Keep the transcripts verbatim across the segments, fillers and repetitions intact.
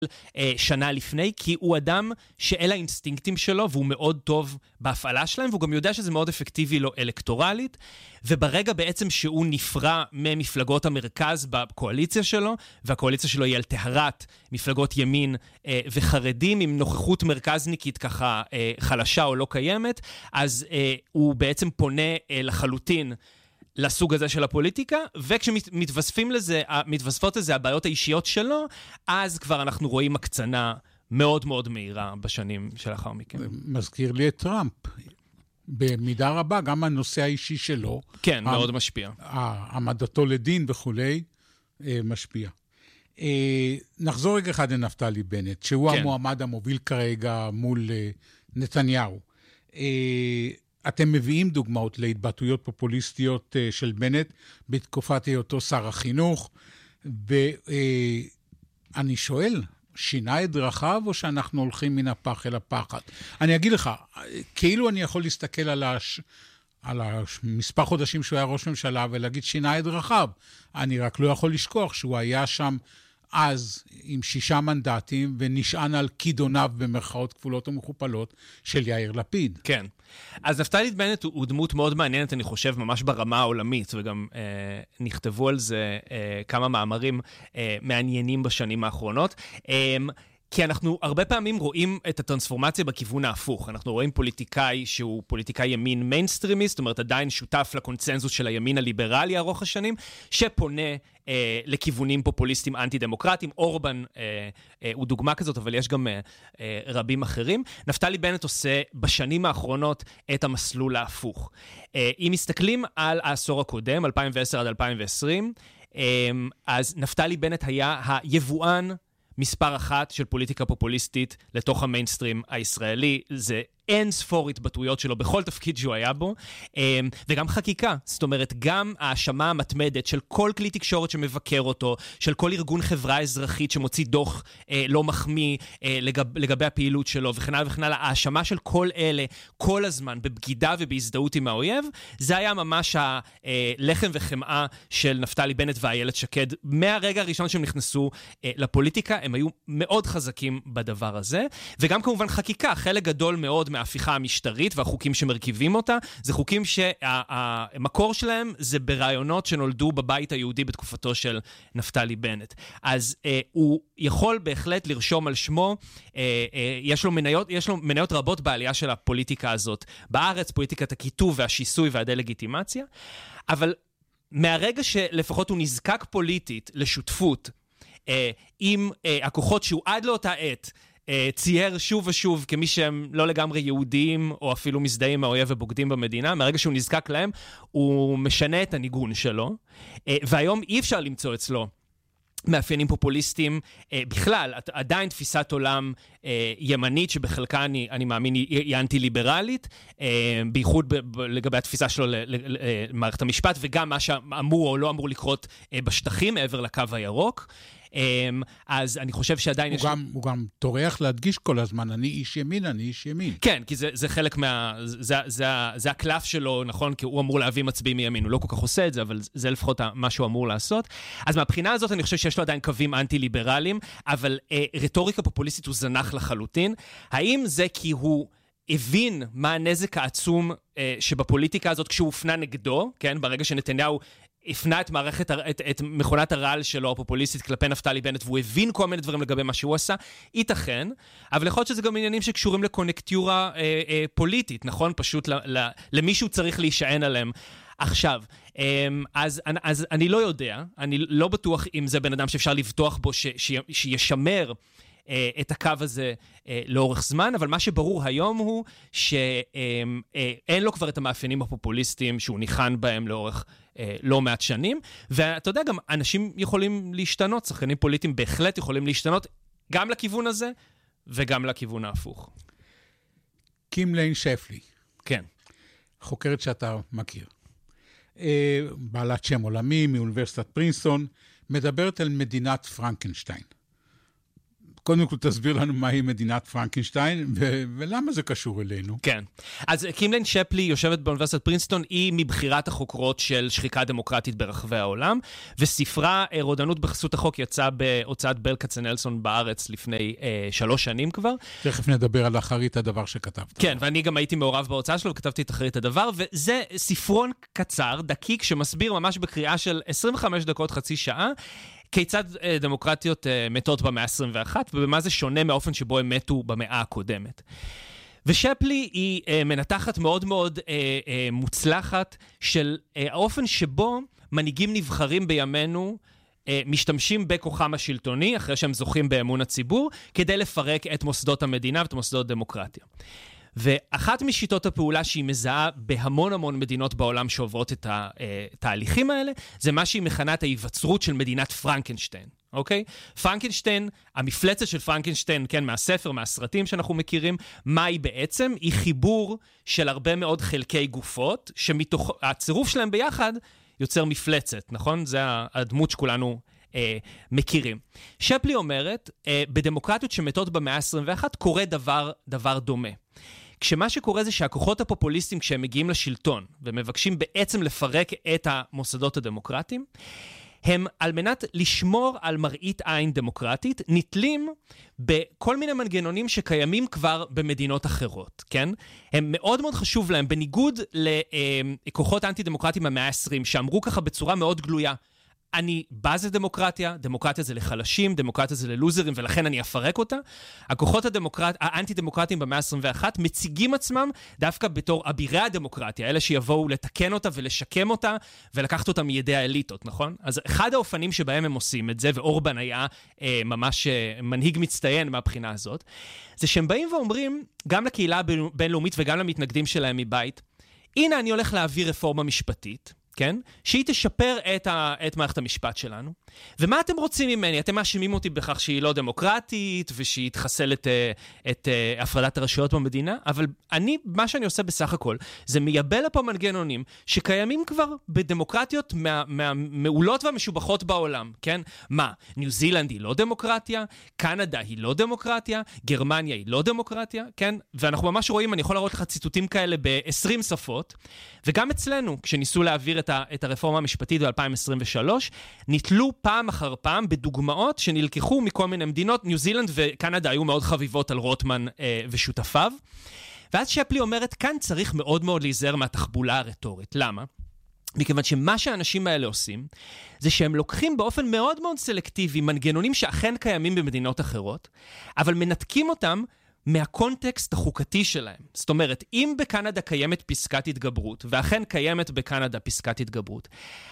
שנה לפני, כי הוא אדם שאלה האינסטינקטים שלו, והוא מאוד טוב בהפעלה שלהם, והוא גם יודע שזה מאוד אפקטיבי לו אלקטורלית, וברגע בעצם שהוא נפרע ממפלגות המרכז בקואליציה שלו, והקואליציה שלו היא על טהרת מפלגות ימין אה, וחרדים, עם נוכחות מרכזניקית ככה אה, חלשה או לא קיימת, אז אה, הוא בעצם פונה אה, לחלוטין לסוג הזה של הפוליטיקה, וכשמתווספים לזה, מתווספות לזה הבעיות האישיות שלו, אז כבר אנחנו רואים הקצנה מאוד מאוד מהירה בשנים שלאחר מכן. מזכיר לי את טראמפ. במידה רבה, גם הנושא האישי שלו. כן, מאוד משפיע. העמדתו לדין וכולי, משפיע. נחזור רגע אחד לנפתלי בנט, שהוא המועמד המוביל כרגע מול נתניהו. אתם מביאים דוגמאות להתבטאויות פופוליסטיות של בנט בתקופת היותו שר החינוך, ואני שואל, שינה את דרכיו או שאנחנו הולכים מן הפח אל הפחד? אני אגיד לך, כאילו אני יכול להסתכל על, הש... על המספר חודשים שהוא היה ראש ממשלה ולהגיד שינה את דרכיו. אני רק לא יכול לשכוח שהוא היה שם אז עם שישה מנדטים ונשען על כידוניו במרכאות כפולות ומכופלות של יאיר לפיד. כן. אז נפתלי בנט הוא, הוא דמות מאוד מעניינת, אני חושב, ממש ברמה העולמית, וגם אה, נכתבו על זה אה, כמה מאמרים אה, מעניינים בשנים האחרונות. אה, כי אנחנו הרבה פעמים רואים את הטרנספורמציה בכיוון ההפוך. אנחנו רואים פוליטיקאי שהוא פוליטיקאי ימין מיינסטרימיסט, זאת אומרת עדיין שותף לקונצנזוס של הימין הליברלי ארוך השנים, שפונה אה, לכיוונים פופוליסטיים אנטי-דמוקרטיים. אורבן אה, אה, הוא דוגמה כזאת, אבל יש גם אה, אה, רבים אחרים. נפתלי בנט עושה בשנים האחרונות את המסלול ההפוך. אה, אם מסתכלים על העשור הקודם, אלפיים ועשר עד אלפיים ועשרים, אה, אז נפתלי בנט היה היבואן מספר אחת של פוליטיקה פופוליסטית לתוך המיינסטרים הישראלי. זה אין ספור התבטאויות שלו בכל תפקיד שהוא היה בו, וגם חקיקה. זאת אומרת, גם האשמה המתמדת של כל כלי תקשורת שמבקר אותו, של כל ארגון חברה אזרחית שמוציא דוח לא מחמיא לגב, לגבי הפעילות שלו, וכן הלאה וכן הלאה, האשמה של כל אלה, כל הזמן, בבגידה ובהזדהות עם האויב, זה היה ממש הלחם וחמאה של נפתלי בנט ואיילת שקד. מהרגע הראשון שהם נכנסו לפוליטיקה, הם היו מאוד חזקים בדבר הזה, וגם כמובן חקיקה, חלק גדול מאוד מההפיכה המשטרית והחוקים שמרכיבים אותה, זה חוקים שהמקור שלהם זה ברעיונות שנולדו בבית היהודי בתקופתו של נפתלי בנט. אז אה, הוא יכול בהחלט לרשום על שמו, אה, אה, יש לו מניות, יש לו מניות רבות בעלייה של הפוליטיקה הזאת בארץ, פוליטיקת הכיתוב והשיסוי והדה-לגיטימציה, אבל מהרגע שלפחות הוא נזקק פוליטית לשותפות אה, עם אה, הכוחות שהוא עד לאותה עת צייר שוב ושוב כמי שהם לא לגמרי יהודים או אפילו מזדהים מהאויב ובוגדים במדינה, מהרגע שהוא נזקק להם, הוא משנה את הניגון שלו, והיום אי אפשר למצוא אצלו מאפיינים פופוליסטיים בכלל. עדיין תפיסת עולם ימנית שבחלקה אני, אני מאמין היא אנטי-ליברלית, בייחוד לגבי התפיסה שלו למערכת המשפט, וגם מה שאמור או לא אמור לקרות בשטחים מעבר לקו הירוק. אז אני חושב שעדיין יש... גם, הוא גם תורח להדגיש כל הזמן, אני איש ימין, אני איש ימין. כן, כי זה, זה חלק מה... זה, זה, זה הקלף שלו, נכון? כי הוא אמור להביא מצביעים מימין. הוא לא כל כך עושה את זה, אבל זה לפחות מה שהוא אמור לעשות. אז מהבחינה הזאת אני חושב שיש לו עדיין קווים אנטי-ליברליים, אבל אה, רטוריקה פופוליסטית הוא זנח לחלוטין. האם זה כי הוא הבין מה הנזק העצום אה, שבפוליטיקה הזאת כשהוא הופנה נגדו, כן? ברגע שנתניהו הפנה את מערכת, את, את מכונת הרעל שלו, הפופוליסטית, כלפי נפתלי בנט, והוא הבין כל מיני דברים לגבי מה שהוא עשה, ייתכן, אבל יכול להיות שזה גם עניינים שקשורים לקונקטיורה אה, אה, פוליטית, נכון? פשוט ל, ל, למישהו צריך להישען עליהם. עכשיו, אז, אז אני לא יודע, אני לא בטוח אם זה בן אדם שאפשר לבטוח בו, ש, ש, שישמר את הקו הזה לאורך זמן, אבל מה שברור היום הוא שאין לו כבר את המאפיינים הפופוליסטיים שהוא ניחן בהם לאורך לא מעט שנים, ואתה יודע, גם אנשים יכולים להשתנות, שחקנים פוליטיים בהחלט יכולים להשתנות גם לכיוון הזה וגם לכיוון ההפוך. קים ליין שפלי. כן. חוקרת שאתה מכיר. בעלת שם עולמי מאוניברסיטת פרינסטון, מדברת על מדינת פרנקנשטיין. קודם כל תסביר לנו מהי מדינת פרנקנשטיין, ו- ולמה זה קשור אלינו. כן. אז קימלן שפלי יושבת באוניברסיטת פרינסטון, היא מבחירת החוקרות של שחיקה דמוקרטית ברחבי העולם, וספרה רודנות בחסות החוק יצא בהוצאת בל כצנלסון בארץ לפני אה, שלוש שנים כבר. תכף נדבר על אחרית הדבר שכתבת. כן, ואני גם הייתי מעורב בהוצאה שלו, וכתבתי את אחרית הדבר, וזה ספרון קצר, דקיק, שמסביר ממש בקריאה של עשרים וחמש דקות, חצי שעה, כיצד דמוקרטיות מתות במאה ה-עשרים ואחת, ובמה זה שונה מהאופן שבו הם מתו במאה הקודמת. ושפלי היא מנתחת מאוד מאוד מוצלחת של האופן שבו מנהיגים נבחרים בימינו משתמשים בכוחם השלטוני, אחרי שהם זוכים באמון הציבור, כדי לפרק את מוסדות המדינה ואת מוסדות הדמוקרטיה. ואחת משיטות הפעולה שהיא מזהה בהמון המון מדינות בעולם שעוברות את התהליכים האלה, זה מה שהיא מכנה את ההיווצרות של מדינת פרנקנשטיין, אוקיי? פרנקנשטיין, המפלצת של פרנקנשטיין, כן, מהספר, מהסרטים שאנחנו מכירים, מה היא בעצם? היא חיבור של הרבה מאוד חלקי גופות, שמתוך, הצירוף שלהם ביחד יוצר מפלצת, נכון? זה הדמות שכולנו אה, מכירים. שפלי אומרת, אה, בדמוקרטיות שמתות במאה ה-עשרים ואחת קורה דבר, דבר דומה. כשמה שקורה זה שהכוחות הפופוליסטיים, כשהם מגיעים לשלטון, ומבקשים בעצם לפרק את המוסדות הדמוקרטיים, הם על מנת לשמור על מראית עין דמוקרטית, נתלים בכל מיני מנגנונים שקיימים כבר במדינות אחרות, כן? הם מאוד מאוד חשוב להם, בניגוד לכוחות אנטי-דמוקרטיים במאה ה-עשרים, שאמרו ככה בצורה מאוד גלויה, אני בז לדמוקרטיה, דמוקרטיה זה לחלשים, דמוקרטיה זה ללוזרים, ולכן אני אפרק אותה. הכוחות הדמוקרט... האנטי-דמוקרטיים במאה ה-עשרים ואחת מציגים עצמם דווקא בתור אבירי הדמוקרטיה, אלה שיבואו לתקן אותה ולשקם אותה, ולקחת אותה מידי האליטות, נכון? אז אחד האופנים שבהם הם עושים את זה, ואורבן היה אה, ממש אה, מנהיג מצטיין מהבחינה הזאת, זה שהם באים ואומרים, גם לקהילה הבינלאומית וגם למתנגדים שלהם מבית, הנה אני הולך להעביר רפורמה משפטית, כן? שהיא תשפר את, ה, את מערכת המשפט שלנו. ומה אתם רוצים ממני? אתם מאשימים אותי בכך שהיא לא דמוקרטית, ושהיא תחסל את, את, את הפרדת הרשויות במדינה, אבל אני, מה שאני עושה בסך הכל, זה מייבא לפה מנגנונים שקיימים כבר בדמוקרטיות מה, מהמעולות והמשובחות בעולם, כן? מה? ניו זילנד היא לא דמוקרטיה, קנדה היא לא דמוקרטיה, גרמניה היא לא דמוקרטיה, כן? ואנחנו ממש רואים, אני יכול להראות לך ציטוטים כאלה ב-עשרים שפות, וגם אצלנו, כשניסו להעביר את, ה, את הרפורמה המשפטית ב-אלפיים עשרים ושלוש, נתלו פעם אחר פעם בדוגמאות שנלקחו מכל מיני מדינות. ניו זילנד וקנדה היו מאוד חביבות על רוטמן אה, ושותפיו. ואז שפלי אומרת, כאן צריך מאוד מאוד להיזהר מהתחבולה הרטורית. למה? מכיוון שמה שהאנשים האלה עושים, זה שהם לוקחים באופן מאוד מאוד סלקטיבי מנגנונים שאכן קיימים במדינות אחרות, אבל מנתקים אותם מהקונטקסט החוקתי שלהם. זאת אומרת, אם בקנדה קיימת פסקת התגברות, ואכן קיימת בקנדה פסקת התגברות,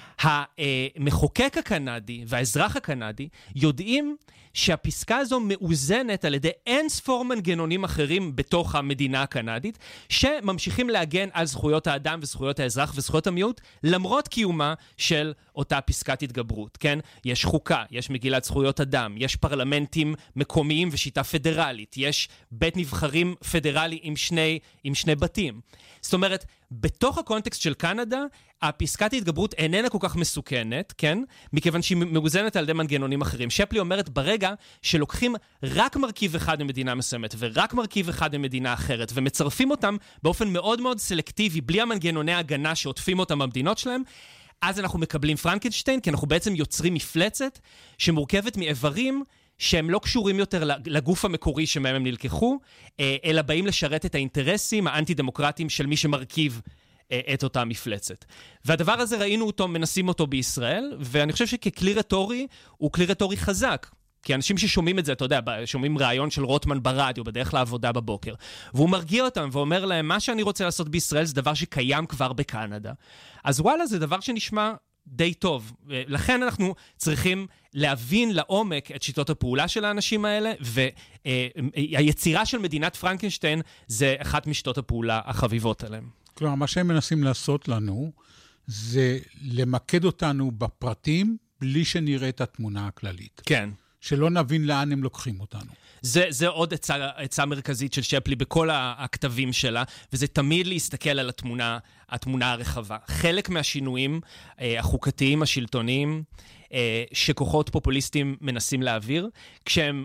המחוקק הקנדי והאזרח הקנדי יודעים שהפסקה הזו מאוזנת על ידי אין ספור מנגנונים אחרים בתוך המדינה הקנדית, שממשיכים להגן על זכויות האדם וזכויות האזרח וזכויות המיעוט, למרות קיומה של אותה פסקת התגברות, כן? יש חוקה, יש מגילת זכויות אדם, יש פרלמנטים מקומיים ושיטה פדרלית, יש בית נבחרים פדרלי עם שני, עם שני בתים. זאת אומרת, בתוך הקונטקסט של קנדה, הפסקת ההתגברות איננה כל כך מסוכנת, כן? מכיוון שהיא מאוזנת על ידי מנגנונים אחרים. שפלי אומרת, ברגע שלוקחים רק מרכיב אחד ממדינה מסוימת, ורק מרכיב אחד ממדינה אחרת, ומצרפים אותם באופן מאוד מאוד סלקטיבי, בלי המנגנוני ההגנה שעוטפים אותם במדינות שלהם, אז אנחנו מקבלים פרנקנשטיין, כי אנחנו בעצם יוצרים מפלצת שמורכבת מאיברים שהם לא קשורים יותר לגוף המקורי שמהם הם נלקחו, אלא באים לשרת את האינטרסים האנטי-דמוקרטיים של מי שמרכיב את אותה מפלצת. והדבר הזה ראינו אותו, מנסים אותו בישראל, ואני חושב שככלי רטורי, הוא כלי רטורי חזק. כי אנשים ששומעים את זה, אתה יודע, שומעים רעיון של רוטמן ברדיו, בדרך לעבודה בבוקר, והוא מרגיע אותם ואומר להם, מה שאני רוצה לעשות בישראל זה דבר שקיים כבר בקנדה. אז וואלה, זה דבר שנשמע די טוב. לכן אנחנו צריכים להבין לעומק את שיטות הפעולה של האנשים האלה, והיצירה של מדינת פרנקנשטיין זה אחת משיטות הפעולה החביבות עליהם. כלומר, מה שהם מנסים לעשות לנו, זה למקד אותנו בפרטים, בלי שנראה את התמונה הכללית. כן. שלא נבין לאן הם לוקחים אותנו. זה, זה עוד עצה, עצה מרכזית של שפלי בכל הכתבים שלה, וזה תמיד להסתכל על התמונה, התמונה הרחבה. חלק מהשינויים אה, החוקתיים, השלטוניים, אה, שכוחות פופוליסטיים מנסים להעביר, כשהם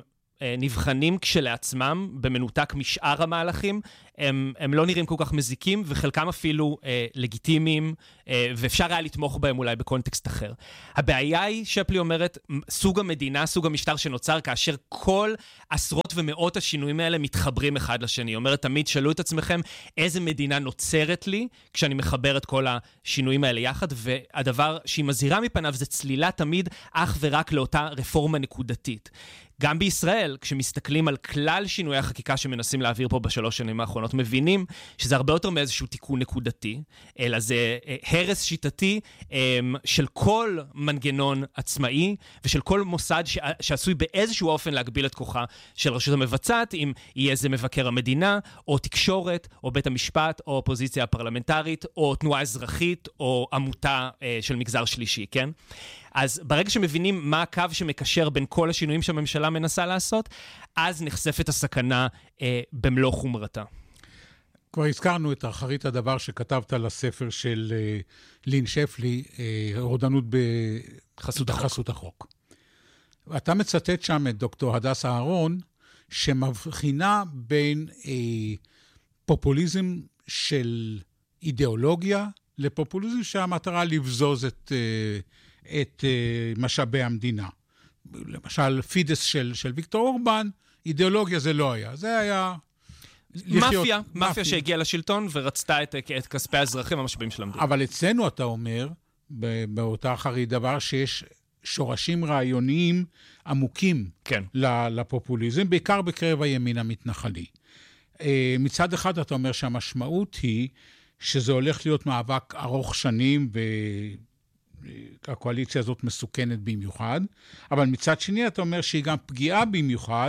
נבחנים כשלעצמם, במנותק משאר המהלכים, הם, הם לא נראים כל כך מזיקים, וחלקם אפילו אה, לגיטימיים, אה, ואפשר היה לתמוך בהם אולי בקונטקסט אחר. הבעיה היא, שפלי אומרת, סוג המדינה, סוג המשטר שנוצר, כאשר כל עשרות ומאות השינויים האלה מתחברים אחד לשני. היא אומרת, תמיד שאלו את עצמכם, איזה מדינה נוצרת לי, כשאני מחבר את כל השינויים האלה יחד, והדבר שהיא מזהירה מפניו, זה צלילה תמיד אך ורק לאותה רפורמה נקודתית. גם בישראל, כשמסתכלים על כלל שינויי החקיקה שמנסים להעביר פה בשלוש שנים האחרונות, מבינים שזה הרבה יותר מאיזשהו תיקון נקודתי, אלא זה הרס שיטתי של כל מנגנון עצמאי, ושל כל מוסד שעשוי באיזשהו אופן להגביל את כוחה של רשות המבצעת, אם יהיה איזה מבקר המדינה, או תקשורת, או בית המשפט, או אופוזיציה הפרלמנטרית, או תנועה אזרחית, או עמותה של מגזר שלישי, כן? אז ברגע שמבינים מה הקו שמקשר בין כל השינויים שהממשלה מנסה לעשות, אז נחשפת הסכנה אה, במלוא חומרתה. כבר הזכרנו את אחרית הדבר שכתבת לספר של אה, לין שפלי, אה, רודנות בחסות החוק. החוק. אתה מצטט שם את דוקטור הדס אהרון, שמבחינה בין אה, פופוליזם של אידיאולוגיה, לפופוליזם שהמטרה לבזוז את... אה, את uh, משאבי המדינה. למשל, פידס של, של ויקטור אורבן, אידיאולוגיה זה לא היה. זה היה... לחיות, מאפיה, מאפיה שהגיעה לשלטון ורצתה את, את כספי האזרחים המשאבים של המדינה. אבל אצלנו אתה אומר, באותה אחרית דבר, שיש שורשים רעיוניים עמוקים כן. לפופוליזם, בעיקר בקרב הימין המתנחלי. מצד אחד אתה אומר שהמשמעות היא שזה הולך להיות מאבק ארוך שנים ו... הקואליציה הזאת מסוכנת במיוחד, אבל מצד שני אתה אומר שהיא גם פגיעה במיוחד,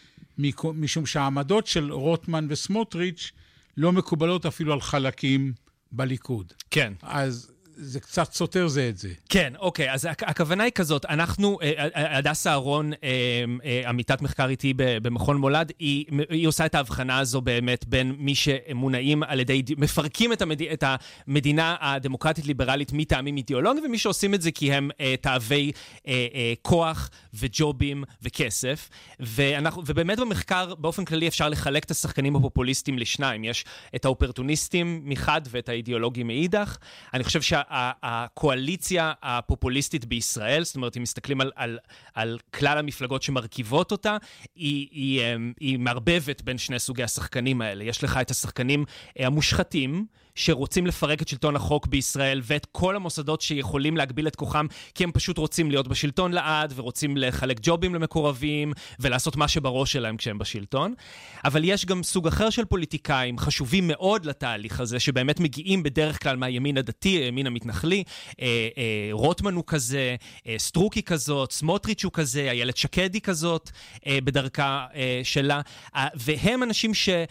משום שהעמדות של רוטמן וסמוטריץ' לא מקובלות אפילו על חלקים בליכוד. כן. אז זה קצת סותר זה את זה. כן, אוקיי, אז הכוונה היא כזאת, אנחנו, הדס אהרון, עמיתת מחקר איתי במכון מולד, היא, היא עושה את ההבחנה הזו באמת בין מי שמונעים על ידי, מפרקים את, המד, את המדינה הדמוקרטית ליברלית מטעמים אידיאולוגיים, ומי שעושים את זה כי הם תאבי כוח וג'ובים וכסף, ואנחנו, ובאמת במחקר באופן כללי אפשר לחלק את השחקנים הפופוליסטים לשניים, יש את האופרטוניסטים מחד ואת האידיאולוגים מאידך. אני חושב שה הקואליציה הפופוליסטית בישראל, זאת אומרת, אם מסתכלים על, על, על כלל המפלגות שמרכיבות אותה, היא, היא, היא מערבבת בין שני סוגי השחקנים האלה. יש לך את השחקנים המושחתים, שרוצים לפרק את שלטון החוק בישראל, ואת כל המוסדות שיכולים להגביל את כוחם, כי הם פשוט רוצים להיות בשלטון לעד, ורוצים לחלק ג'ובים למקורבים, ולעשות מה שבראש שלהם כשהם בשלטון. אבל יש גם סוג אחר של פוליטיקאים, חשובים מאוד לתהליך הזה, שבאמת מגיעים בדרך כלל מהימין הדתי, הימין המתנחלי, אה, אה, רוטמן הוא כזה, אה, סטרוקי כזאת, סמוטריץ' הוא כזה, איילת שקדי כזאת, אה, בדרכה אה, שלה, אה, והם אנשים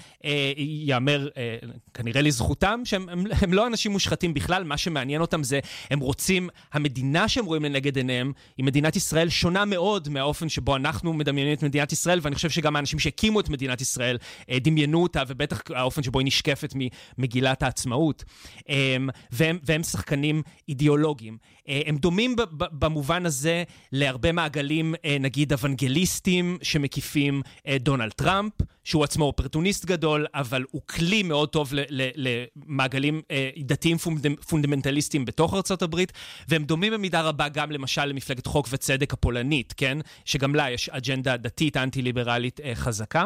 שיאמר, אה, כנראה לזכותם, שהם הם, הם לא אנשים מושחתים בכלל, מה שמעניין אותם זה, הם רוצים, המדינה שהם רואים לנגד עיניהם, היא מדינת ישראל שונה מאוד מהאופן שבו אנחנו מדמיינים את מדינת ישראל, ואני חושב שגם האנשים שהקימו את מדינת ישראל דמיינו אותה, ובטח האופן שבו היא נשקפת ממגילת העצמאות. והם, והם שחקנים אידיאולוגיים. הם דומים במובן הזה להרבה מעגלים, נגיד אוונגליסטים שמקיפים דונלד טראמפ, שהוא עצמו אופרטוניסט גדול, אבל הוא כלי מאוד טוב למעגלים דתיים פונדמנטליסטיים בתוך ארצות הברית, והם דומים במידה רבה גם למשל למפלגת חוק וצדק הפולנית, כן? שגם לה יש אג'נדה דתית אנטי-ליברלית חזקה.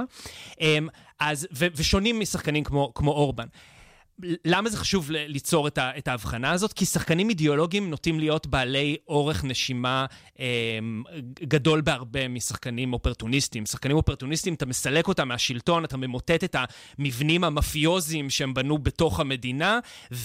אז, ו- ושונים משחקנים כמו, כמו אורבן. למה זה חשוב ליצור את, ה, את ההבחנה הזאת? כי שחקנים אידיאולוגיים נוטים להיות בעלי אורך נשימה אה, גדול בהרבה משחקנים אופרטוניסטים. שחקנים אופרטוניסטים, אתה מסלק אותם מהשלטון, אתה ממוטט את המבנים המאפיוזיים שהם בנו בתוך המדינה,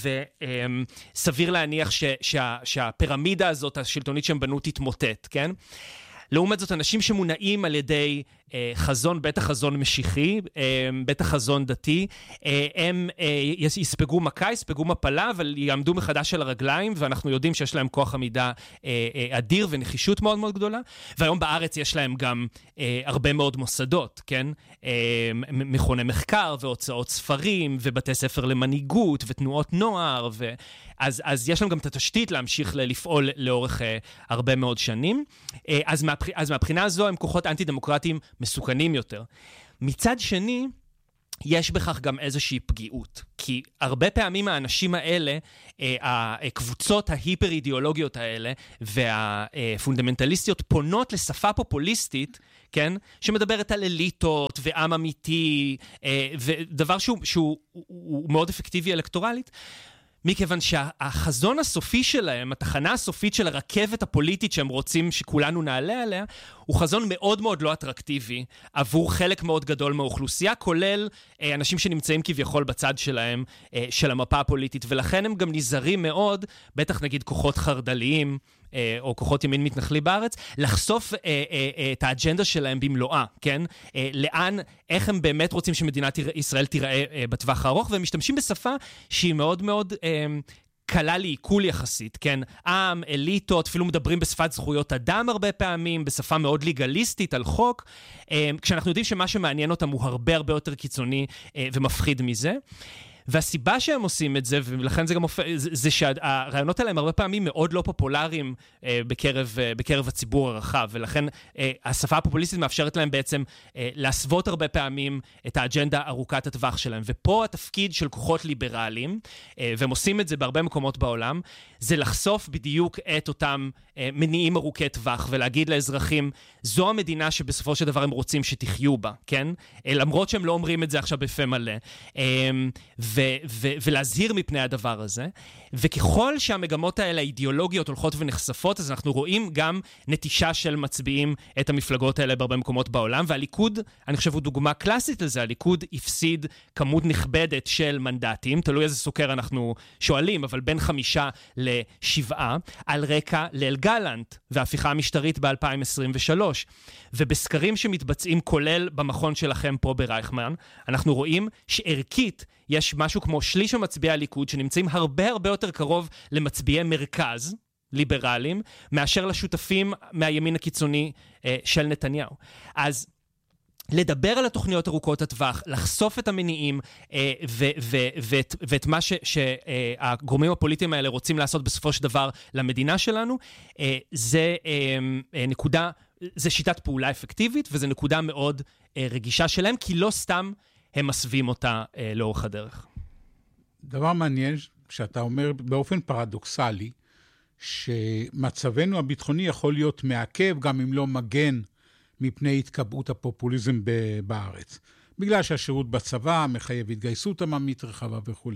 וסביר אה, להניח ש, שה, שהפירמידה הזאת, השלטונית שהם בנו, תתמוטט, כן? לעומת זאת, אנשים שמונעים על ידי אה, חזון, בטח חזון משיחי, אה, בטח חזון דתי, אה, הם אה, יספגו מכה, יספגו מפלה, אבל יעמדו מחדש על הרגליים, ואנחנו יודעים שיש להם כוח עמידה אה, אה, אדיר ונחישות מאוד מאוד גדולה, והיום בארץ יש להם גם אה, הרבה מאוד מוסדות, כן? אה, מכוני מחקר והוצאות ספרים, ובתי ספר למנהיגות, ותנועות נוער, ו... אז, אז יש לנו גם את התשתית להמשיך לפעול לאורך uh, הרבה מאוד שנים. Uh, אז, מהבח... אז מהבחינה הזו הם כוחות אנטי-דמוקרטיים מסוכנים יותר. מצד שני, יש בכך גם איזושהי פגיעות, כי הרבה פעמים האנשים האלה, הקבוצות ההיפר-אידיאולוגיות האלה והפונדמנטליסטיות פונות לשפה פופוליסטית, כן? שמדברת על אליטות ועם אמיתי, ודבר שהוא, שהוא הוא מאוד אפקטיבי אלקטורלית, מכיוון שהחזון הסופי שלהם, התחנה הסופית של הרכבת הפוליטית שהם רוצים שכולנו נעלה עליה, הוא חזון מאוד מאוד לא אטרקטיבי עבור חלק מאוד גדול מהאוכלוסייה, כולל אה, אנשים שנמצאים כביכול בצד שלהם, אה, של המפה הפוליטית, ולכן הם גם נזהרים מאוד, בטח נגיד כוחות חרדליים, אה, או כוחות ימין מתנחלי בארץ, לחשוף אה, אה, אה, את האג'נדה שלהם במלואה, כן? אה, לאן, איך הם באמת רוצים שמדינת ישראל תיראה אה, בטווח הארוך, והם משתמשים בשפה שהיא מאוד מאוד אה, קלה לעיכול יחסית, כן? עם, אליטות, אפילו מדברים בשפת זכויות אדם הרבה פעמים, בשפה מאוד ליגליסטית על חוק, אה, כשאנחנו יודעים שמה שמעניין אותם הוא הרבה הרבה יותר קיצוני אה, ומפחיד מזה. והסיבה שהם עושים את זה, ולכן זה גם הופך, זה, זה שהרעיונות האלה הם הרבה פעמים מאוד לא פופולריים אה, בקרב, אה, בקרב הציבור הרחב, ולכן אה, השפה הפופוליסטית מאפשרת להם בעצם אה, להסוות הרבה פעמים את האג'נדה ארוכת הטווח שלהם. ופה התפקיד של כוחות ליברליים, אה, והם עושים את זה בהרבה מקומות בעולם, זה לחשוף בדיוק את אותם אה, מניעים ארוכי טווח, ולהגיד לאזרחים, זו המדינה שבסופו של דבר הם רוצים שתחיו בה, כן? אה, למרות שהם לא אומרים את זה עכשיו בפה מלא. אה, ו- ו- ולהזהיר מפני הדבר הזה. וככל שהמגמות האלה האידיאולוגיות הולכות ונחשפות, אז אנחנו רואים גם נטישה של מצביעים את המפלגות האלה בהרבה מקומות בעולם, והליכוד, אני חושב, הוא דוגמה קלאסית לזה. הליכוד הפסיד כמות נכבדת של מנדטים, תלוי איזה סוקר אנחנו שואלים, אבל בין חמישה לשבעה, על רקע ליל גלנט וההפיכה המשטרית ב-אלפיים עשרים ושלוש. ובסקרים שמתבצעים כולל במכון שלכם פה ברייכמן, אנחנו רואים שערכית יש משהו כמו שליש המצביעי הליכוד שנמצאים הרבה הרבה יותר קרוב למצביעי מרכז, ליברליים, מאשר לשותפים מהימין הקיצוני אה, של נתניהו. אז לדבר על התוכניות ארוכות הטווח, לחשוף את המניעים אה, ו- ו- ואת, ואת מה ש- שהגורמים הפוליטיים האלה רוצים לעשות בסופו של דבר למדינה שלנו, אה, זה אה, אה, נקודה, זה שיטת פעולה אפקטיבית, וזה נקודה מאוד אה, רגישה שלהם, כי לא סתם הם מסווים אותה אה, לאורך הדרך. דבר מעניין שאתה אומר באופן פרדוקסלי, שמצבנו הביטחוני יכול להיות מעכב, גם אם לא מגן, מפני התקבעות הפופוליזם בארץ. בגלל שהשירות בצבא מחייב התגייסות עממית רחבה וכו'.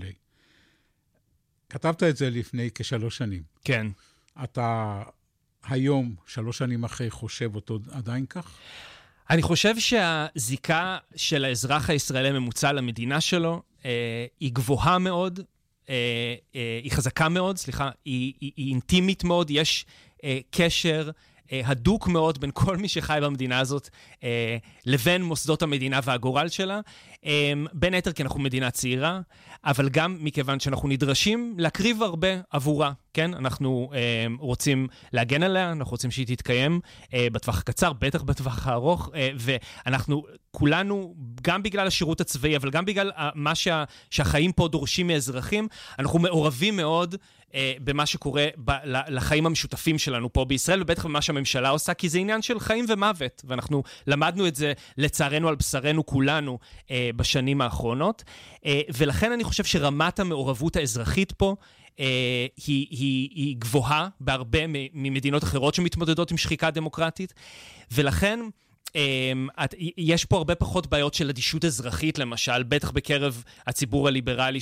כתבת את זה לפני כשלוש שנים. כן. אתה היום, שלוש שנים אחרי, חושב אותו עדיין כך? אני חושב שהזיקה של האזרח הישראלי ממוצע למדינה שלו אה, היא גבוהה מאוד, אה, אה, היא חזקה מאוד, סליחה, היא, היא, היא אינטימית מאוד, יש אה, קשר אה, הדוק מאוד בין כל מי שחי במדינה הזאת אה, לבין מוסדות המדינה והגורל שלה, אה, בין היתר כי אנחנו מדינה צעירה, אבל גם מכיוון שאנחנו נדרשים להקריב הרבה עבורה, כן? אנחנו אה, רוצים להגן עליה, אנחנו רוצים שהיא תתקיים אה, בטווח הקצר, בטח בטווח הארוך, אה, ואנחנו כולנו, גם בגלל השירות הצבאי, אבל גם בגלל מה שה, שהחיים פה דורשים מאזרחים, אנחנו מעורבים מאוד אה, במה שקורה ב, לחיים המשותפים שלנו פה בישראל, ובטח במה שהממשלה עושה, כי זה עניין של חיים ומוות, ואנחנו למדנו את זה לצערנו על בשרנו כולנו אה, בשנים האחרונות, אה, ולכן אני חושב שרמת המעורבות האזרחית פה, Uh, היא, היא, היא גבוהה בהרבה ממדינות אחרות שמתמודדות עם שחיקה דמוקרטית, ולכן um, את, יש פה הרבה פחות בעיות של אדישות אזרחית, למשל, בטח בקרב הציבור הליברלי,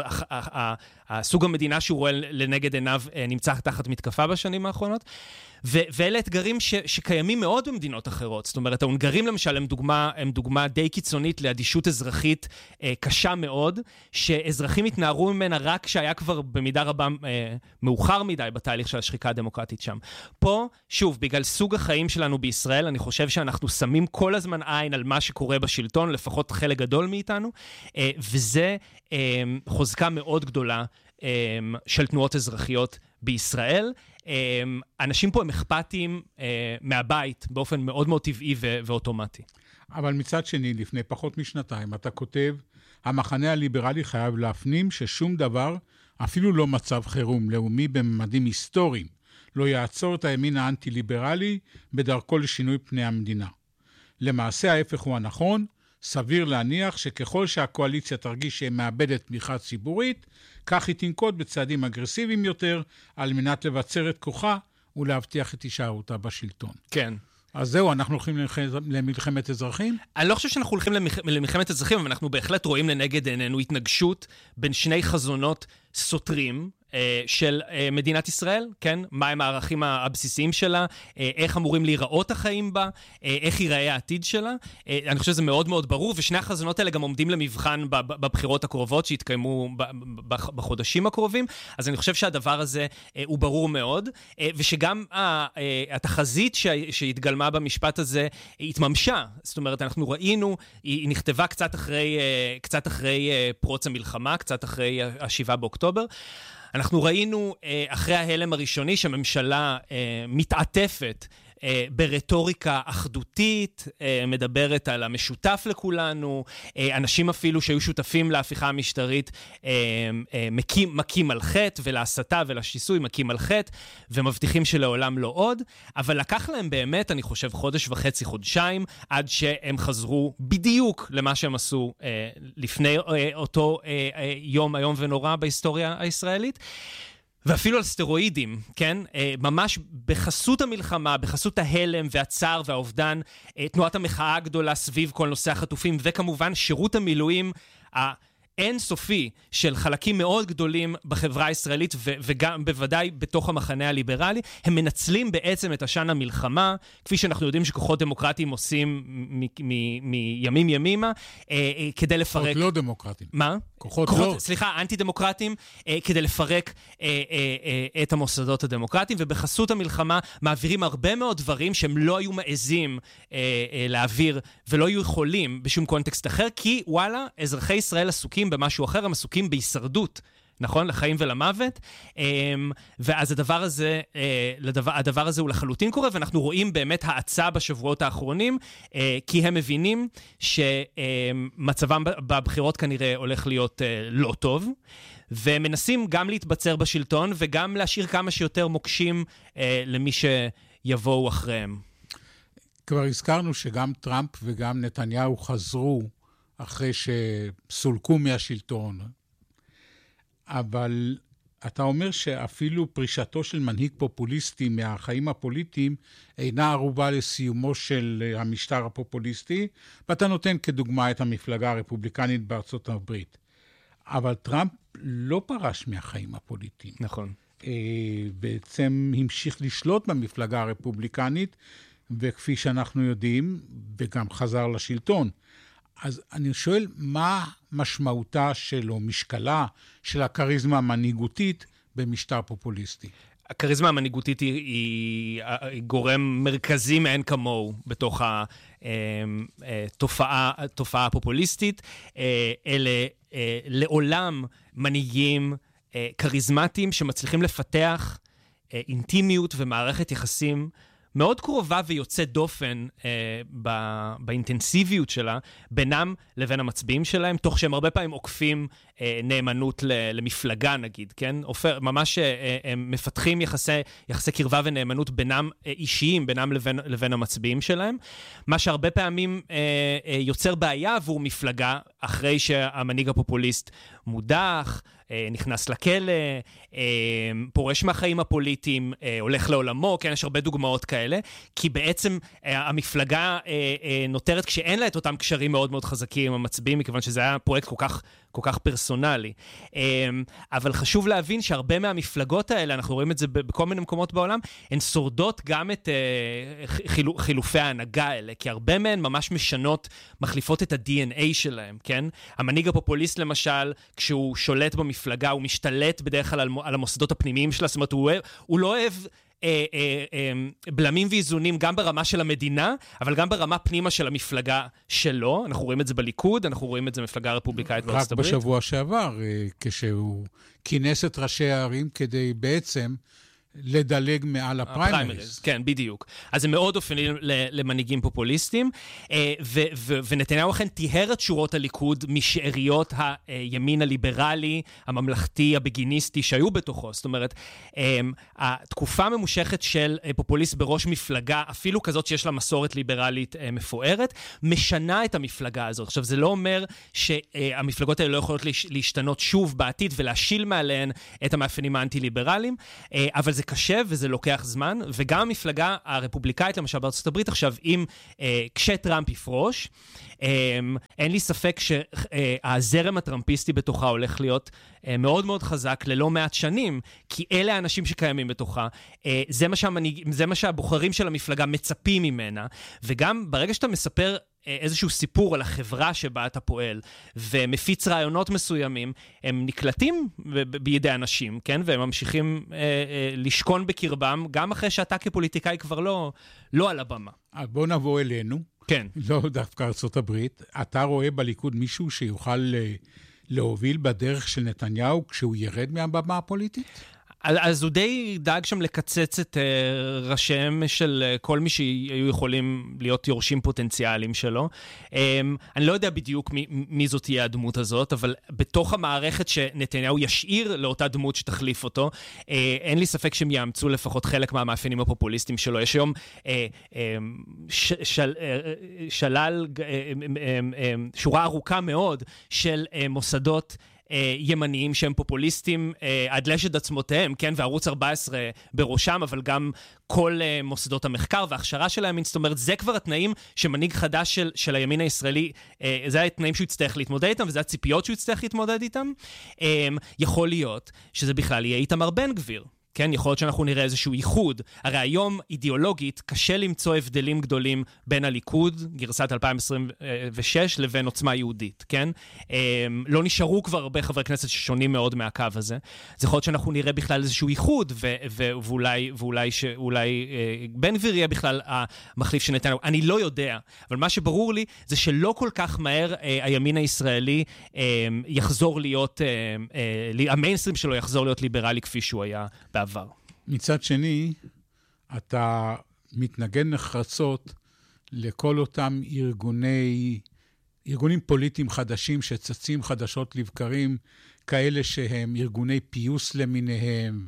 שהסוג המדינה שהוא רואה לנגד עיניו נמצא תחת מתקפה בשנים האחרונות, ו- ואלה אתגרים ש- שקיימים מאוד במדינות אחרות. זאת אומרת, ההונגרים למשל הם דוגמה, הם דוגמה די קיצונית לאדישות אזרחית אה, קשה מאוד, שאזרחים התנערו ממנה רק שהיה כבר במידה רבה אה, מאוחר מדי בתהליך של השחיקה הדמוקרטית שם. פה, שוב, בגלל סוג החיים שלנו בישראל, אני חושב שאנחנו שמים כל הזמן עין על מה שקורה בשלטון, לפחות חלק גדול מאיתנו, אה, וזה אה, חוזקה מאוד גדולה אה, של תנועות אזרחיות בישראל. אנשים פה הם אכפתיים מהבית באופן מאוד מאוד טבעי ואוטומטי. אבל מצד שני, לפני פחות משנתיים, אתה כותב, המחנה הליברלי חייב להפנים ששום דבר, אפילו לא מצב חירום לאומי בממדים היסטוריים, לא יעצור את הימין האנטי-ליברלי בדרכו לשינוי פני המדינה. למעשה ההפך הוא הנכון, סביר להניח שככל שהקואליציה תרגיש שהיא מאבדת תמיכה ציבורית, כך היא תנקוט בצעדים אגרסיביים יותר, על מנת לבצר את כוחה ולהבטיח את הישארותה בשלטון. כן. אז זהו, אנחנו הולכים למלחמת אזרחים? אני לא חושב שאנחנו הולכים למלחמת אזרחים, אבל אנחנו בהחלט רואים לנגד עינינו התנגשות בין שני חזונות סותרים של מדינת ישראל, כן? מהם הערכים הבסיסיים שלה, איך אמורים להיראות החיים בה, איך ייראה העתיד שלה. אני חושב שזה מאוד מאוד ברור, ושני החזונות האלה גם עומדים למבחן בבחירות הקרובות שהתקיימו בחודשים הקרובים, אז אני חושב שהדבר הזה הוא ברור מאוד, ושגם התחזית שהתגלמה במשפט הזה התממשה. זאת אומרת, אנחנו ראינו, היא נכתבה קצת אחרי, קצת אחרי פרוץ המלחמה, קצת אחרי השבעה באוקטובר, אנחנו ראינו אחרי ההלם הראשוני שהממשלה מתעטפת ברטוריקה אחדותית, מדברת על המשותף לכולנו, אנשים אפילו שהיו שותפים להפיכה המשטרית מקים, מקים על חטא, ולהסתה ולשיסוי מקים על חטא, ומבטיחים שלעולם לא עוד, אבל לקח להם באמת, אני חושב, חודש וחצי, חודשיים, עד שהם חזרו בדיוק למה שהם עשו לפני אותו יום היום ונורא בהיסטוריה הישראלית, ואפילו על סטרואידים, כן? ממש בחסות המלחמה, בחסות ההלם והצער והאובדן, תנועת המחאה הגדולה סביב כל נושא החטופים, וכמובן שירות המילואים האינסופי של חלקים מאוד גדולים בחברה הישראלית, ו- וגם בוודאי בתוך המחנה הליברלי, הם מנצלים בעצם את עשן המלחמה, כפי שאנחנו יודעים שכוחות דמוקרטיים עושים מימים ימימה, כדי לפרק... כוחות לא דמוקרטיים. מה? כוחות, כוחות לא. סליחה, אנטי-דמוקרטיים, אה, כדי לפרק אה, אה, אה, את המוסדות הדמוקרטיים, ובחסות המלחמה מעבירים הרבה מאוד דברים שהם לא היו מעזים אה, אה, להעביר, ולא היו יכולים בשום קונטקסט אחר, כי וואלה, אזרחי ישראל עסוקים במשהו אחר, הם עסוקים בהישרדות, נכון? לחיים ולמוות, ואז הדבר הזה, הדבר הזה הוא לחלוטין קורה, ואנחנו רואים באמת האצה בשבועות האחרונים, כי הם מבינים שמצבם בבחירות כנראה הולך להיות לא טוב, ומנסים גם להתבצר בשלטון, וגם להשאיר כמה שיותר מוקשים למי שיבואו אחריהם. כבר הזכרנו שגם טראמפ וגם נתניהו חזרו אחרי שסולקו מהשלטון, אבל אתה אומר שאפילו פרישתו של מנהיג פופוליסטי מהחיים הפוליטיים אינה ערובה לסיומו של המשטר הפופוליסטי, ואתה נותן כדוגמה את המפלגה הרפובליקנית בארצות הברית. אבל טראמפ לא פרש מהחיים הפוליטיים. נכון. בעצם המשיך לשלוט במפלגה הרפובליקנית, וכפי שאנחנו יודעים, וגם חזר לשלטון. אז אני שואל, מה משמעותה שלו, משקלה של הכריזמה המנהיגותית במשטר פופוליסטי? הכריזמה המנהיגותית היא, היא, היא גורם מרכזי מאין כמוהו בתוך התופעה, התופעה הפופוליסטית. אלה לעולם מנהיגים כריזמטיים שמצליחים לפתח אינטימיות ומערכת יחסים מאוד קרובה ויוצא דופן אה, ב- באינטנסיביות שלה, בינם לבין המצביעים שלהם, תוך שהם הרבה פעמים עוקפים אה, נאמנות ל- למפלגה נגיד, כן? אופר, ממש אה, הם מפתחים יחסי, יחסי קרבה ונאמנות בינם אה, אישיים, בינם לבין, לבין המצביעים שלהם, מה שהרבה פעמים אה, אה, יוצר בעיה עבור מפלגה, אחרי שהמנהיג הפופוליסט מודח, נכנס לכלא, פורש מהחיים הפוליטיים, הולך לעולמו, כן, יש הרבה דוגמאות כאלה, כי בעצם המפלגה נותרת כשאין לה את אותם קשרים מאוד מאוד חזקים עם המצביעים, מכיוון שזה היה פרויקט כל כך, כל כך פרסונלי. אבל חשוב להבין שהרבה מהמפלגות האלה, אנחנו רואים את זה בכל מיני מקומות בעולם, הן שורדות גם את חילו, חילופי ההנהגה האלה, כי הרבה מהן ממש משנות, מחליפות את ה-די אן איי שלהם, כן? המנהיג הפופוליסט למשל, כשהוא שולט במפלגה, הוא משתלט בדרך כלל על, על המוסדות הפנימיים שלה, זאת אומרת, הוא, הוא לא אוהב אה, אה, אה, בלמים ואיזונים גם ברמה של המדינה, אבל גם ברמה פנימה של המפלגה שלו. אנחנו רואים את זה בליכוד, אנחנו רואים את זה במפלגה הרפובליקאית בארצות הברית. רק בשבוע שעבר, כשהוא כינס את ראשי הערים כדי בעצם לדלג מעל הפריימריז. כן, בדיוק. אז זה מאוד אופייני למנהיגים פופוליסטים, ונתניהו אכן טיהר את שורות הליכוד משאריות הימין הליברלי, הממלכתי, הבגיניסטי שהיו בתוכו. זאת אומרת, התקופה ממושכת של פופוליסט בראש מפלגה, אפילו כזאת שיש לה מסורת ליברלית מפוארת, משנה את המפלגה הזאת. עכשיו, זה לא אומר שהמפלגות האלה לא יכולות להשתנות שוב בעתיד ולהשיל מעליהן את המאפיינים האנטי-ליברליים, אבל זה קשה וזה לוקח זמן, וגם המפלגה הרפובליקאית, למשל בארצות הברית עכשיו, אם כשטראמפ יפרוש, אין לי ספק שהזרם הטראמפיסטי בתוכה הולך להיות מאוד מאוד חזק ללא מעט שנים, כי אלה האנשים שקיימים בתוכה, זה מה שהמנהיג, זה מה שהבוחרים של המפלגה מצפים ממנה, וגם ברגע שאתה מספר איזשהו סיפור על החברה שבה אתה פועל, ומפיץ רעיונות מסוימים, הם נקלטים בידי אנשים, כן? והם ממשיכים אה, אה, לשכון בקרבם, גם אחרי שאתה כפוליטיקאי כבר לא, לא על הבמה. בוא נבוא אלינו. כן. לא דווקא ארצות הברית. אתה רואה בליכוד מישהו שיוכל להוביל בדרך של נתניהו כשהוא ירד מהבמה הפוליטית? אז הוא די דאג שם לקצץ את uh, ראשיהם של uh, כל מי שהיו יכולים להיות יורשים פוטנציאליים שלו. Um, אני לא יודע בדיוק מי, מי זאת תהיה הדמות הזאת, אבל בתוך המערכת שנתניהו ישאיר לאותה דמות שתחליף אותו, uh, אין לי ספק שהם יאמצו לפחות חלק מהמאפיינים הפופוליסטיים שלו. יש היום uh, um, ש, של, uh, שלל, uh, um, um, um, שורה ארוכה מאוד של uh, מוסדות ימניים שהם פופוליסטים עד לשד עצמותיהם, כן, וערוץ ארבע עשרה בראשם, אבל גם כל מוסדות המחקר וההכשרה שלהם, זאת אומרת, זה כבר התנאים שמנהיג חדש של, של הימין הישראלי, זה התנאים שהוא יצטרך להתמודד איתם, וזה הציפיות שהוא יצטרך להתמודד איתם. יכול להיות שזה בכלל יהיה איתמר בן גביר. כן, יכול להיות שאנחנו נראה איזשהו ייחוד. הרי היום אידיאולוגית קשה למצוא הבדלים גדולים בין הליכוד, גרסת אלפיים עשרים ושש, לבין עוצמה יהודית, כן? לא נשארו כבר הרבה חברי כנסת ששונים מאוד מהקו הזה. זה יכול להיות שאנחנו נראה בכלל איזשהו ייחוד, ו- ו- ואולי, ואולי, שאולי בן גביר יהיה בכלל המחליף של נתניהו. אני לא יודע, אבל מה שברור לי זה שלא כל כך מהר הימין הישראלי יחזור להיות, המיינסטרים שלו יחזור להיות ליברלי כפי שהוא היה בעבר. מצד שני, אתה מתנגד נחרצות לכל אותם ארגוני, ארגונים פוליטיים חדשים שצצים חדשות לבקרים, כאלה שהם ארגוני פיוס למיניהם,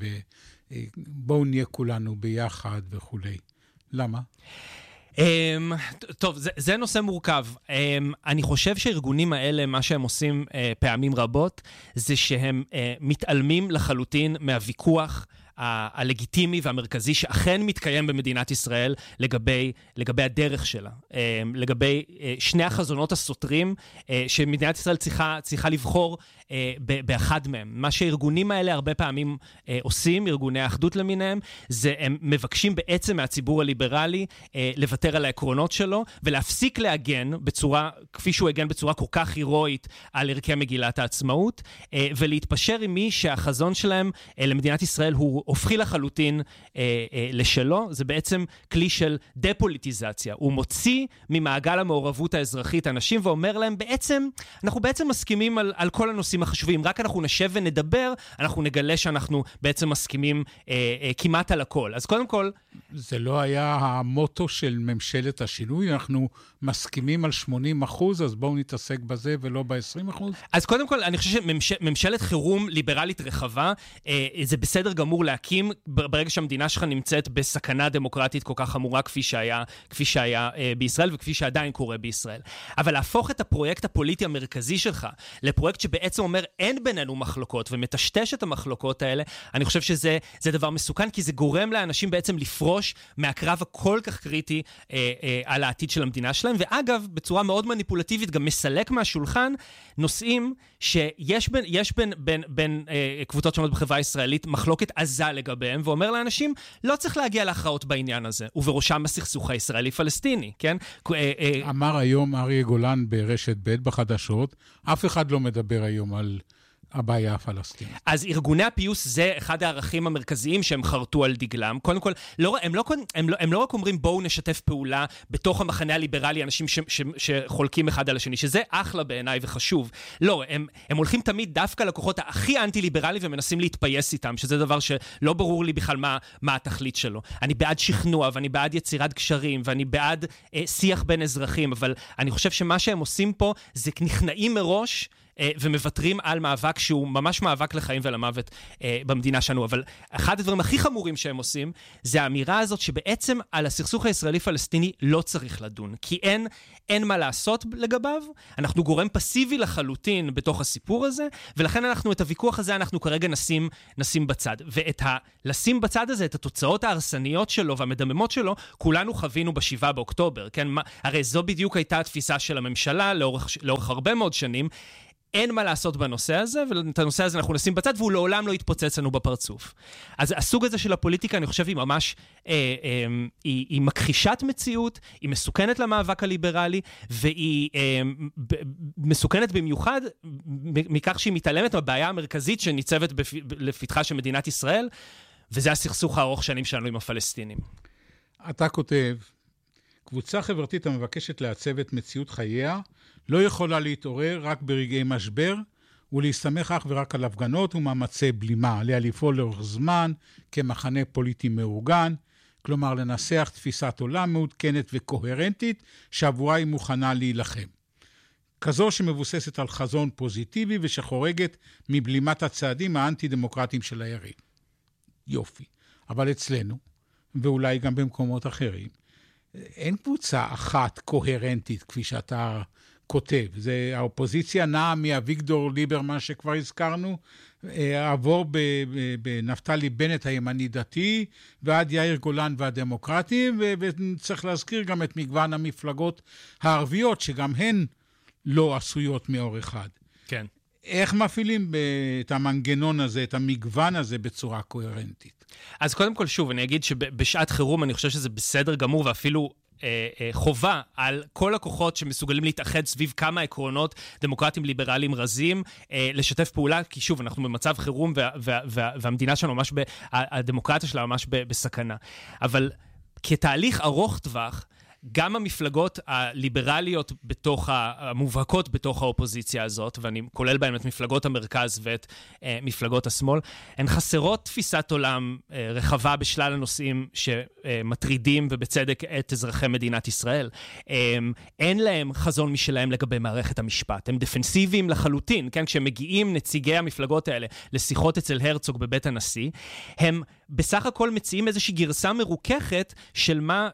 ובואו נהיה כולנו ביחד וכו'. למה? Um, טוב, זה, זה נושא מורכב. Um, אני חושב שהארגונים האלה, מה שהם עושים uh, פעמים רבות, זה שהם uh, מתעלמים לחלוטין מהוויכוח הלגיטימי והמרכזי שאכן מתקיים במדינת ישראל לגבי, לגבי הדרך שלה, לגבי שני החזונות הסותרים שמדינת ישראל צריכה, צריכה לבחור באחד מהם. מה שהארגונים האלה הרבה פעמים עושים, ארגוני האחדות למיניהם, זה הם מבקשים בעצם מהציבור הליברלי לוותר על העקרונות שלו ולהפסיק להגן בצורה, כפי שהוא הגן בצורה כל כך הירואית על ערכי מגילת העצמאות, ולהתפשר עם מי שהחזון שלהם למדינת ישראל הוא הופכי לחלוטין אה, אה, לשלו. זה בעצם כלי של דפוליטיזציה. הוא מוציא ממעגל המעורבות האזרחית אנשים ואומר להם, בעצם, אנחנו בעצם מסכימים על, על כל הנושאים החשובים. רק אנחנו נשב ונדבר, אנחנו נגלה שאנחנו בעצם מסכימים אה, אה, כמעט על הכל. אז קודם כל... זה לא היה המוטו של ממשלת השינוי, אנחנו מסכימים על שמונים אחוז, אז בואו נתעסק בזה ולא ב-עשרים אחוז? אז קודם כל, אני חושב שממשלת חירום ליברלית רחבה, אה, זה בסדר גמור להקים, ברגע שהמדינה שלך נמצאת בסכנה דמוקרטית כל כך חמורה, כפי שהיה, כפי שהיה אה, בישראל, וכפי שעדיין קורה בישראל. אבל להפוך את הפרויקט הפוליטי המרכזי שלך, לפרויקט שבעצם אומר, אין בינינו מחלוקות, ומטשטש את המחלוקות האלה, אני חושב שזה זה דבר מסוכן, כי זה גורם לאנשים בעצם לפרוש מהקרב הכל כך קריטי אה, אה, על העתיד של המדינה שלהם, ואגב, בצורה מאוד מניפולטיבית, גם מסלק מהשולחן נושאים שיש בין, יש בין, בין, בין אה, קבוצות שונות בחברה הישראלית מחלוקת עזה לגביהם, ואומר לאנשים, לא צריך להגיע להכרעות בעניין הזה, ובראשם הסכסוך הישראלי-פלסטיני, כן? אה, אה... אמר היום אריה גולן ברשת ב' בחדשות, אף אחד לא מדבר היום על הבעיה הפלסטינית. אז ארגוני הפיוס זה אחד הערכים המרכזיים שהם חרטו על דגלם. קודם כל, לא, הם, לא, הם, לא, הם לא רק אומרים בואו נשתף פעולה בתוך המחנה הליברלי, אנשים ש, ש, שחולקים אחד על השני, שזה אחלה בעיניי וחשוב. לא, הם, הם הולכים תמיד דווקא לכוחות הכי אנטי-ליברלי ומנסים להתפייס איתם, שזה דבר שלא ברור לי בכלל מה, מה התכלית שלו. אני בעד שכנוע ואני בעד יצירת קשרים ואני בעד אה, שיח בין אזרחים, אבל אני חושב שמה שהם עושים פה זה נכנעים מראש ומוותרים על מאבק שהוא ממש מאבק לחיים ולמוות אה, במדינה שלנו. אבל אחד הדברים הכי חמורים שהם עושים, זה האמירה הזאת שבעצם על הסכסוך הישראלי-פלסטיני לא צריך לדון. כי אין, אין מה לעשות לגביו, אנחנו גורם פסיבי לחלוטין בתוך הסיפור הזה, ולכן אנחנו את הוויכוח הזה אנחנו כרגע נשים, נשים בצד. ואת ה... לשים בצד הזה, את התוצאות ההרסניות שלו והמדממות שלו, כולנו חווינו בשבעה באוקטובר. כן? מה, הרי זו בדיוק הייתה התפיסה של הממשלה לאורך, לאורך הרבה מאוד שנים, אין מה לעשות בנושא הזה, ואת הנושא הזה אנחנו נשים בצד, והוא לעולם לא יתפוצץ לנו בפרצוף. אז הסוג הזה של הפוליטיקה, אני חושב, היא ממש, אה, אה, היא, היא מכחישת מציאות, היא מסוכנת למאבק הליברלי, והיא אה, ב, מסוכנת במיוחד מכך שהיא מתעלמת מהבעיה המרכזית שניצבת בפ, לפתחה של מדינת ישראל, וזה הסכסוך הארוך שנים שלנו עם הפלסטינים. אתה כותב, קבוצה חברתית המבקשת לעצב את מציאות חייה, לא יכולה להתעורר רק ברגעי משבר, ולהסתמך אך ורק על הפגנות ומאמצי בלימה, עליה לפעול לאורך זמן כמחנה פוליטי מאורגן, כלומר לנסח תפיסת עולם מעודכנת וקוהרנטית, שעבורה היא מוכנה להילחם. כזו שמבוססת על חזון פוזיטיבי ושחורגת מבלימת הצעדים האנטי-דמוקרטיים של היריב. יופי. אבל אצלנו, ואולי גם במקומות אחרים, אין קבוצה אחת קוהרנטית, כפי שאתה כותב. זה האופוזיציה נעה מאביגדור ליברמן שכבר הזכרנו, עבור בנפתלי בנט הימני דתי, ועד יאיר גולן והדמוקרטים, וצריך להזכיר גם את מגוון המפלגות הערביות, שגם הן לא עשויות מאור אחד. כן. איך מפעילים את המנגנון הזה, את המגוון הזה בצורה קוהרנטית? אז קודם כל, שוב, אני אגיד שבשעת חירום אני חושב שזה בסדר גמור, ואפילו אה, אה, חובה על כל הכוחות שמסוגלים להתאחד סביב כמה עקרונות דמוקרטיים ליברליים רזים, אה, לשתף פעולה, כי שוב, אנחנו במצב חירום, וה, וה, וה, והמדינה שלנו ממש, ב, הדמוקרטיה שלה ממש ב, בסכנה. אבל כתהליך ארוך טווח, גם המפלגות הליברליות בתוך, המובהקות בתוך האופוזיציה הזאת, ואני כולל בהן את מפלגות המרכז ואת אה, מפלגות השמאל, הן חסרות תפיסת עולם אה, רחבה בשלל הנושאים שמטרידים ובצדק את אזרחי מדינת ישראל. אה, אין להם חזון משלהם לגבי מערכת המשפט. הם דפנסיביים לחלוטין, כן? כשמגיעים נציגי המפלגות האלה לשיחות אצל הרצוג בבית הנשיא, הם בסך הכל מציעים איזושהי גרסה מרוככת של מה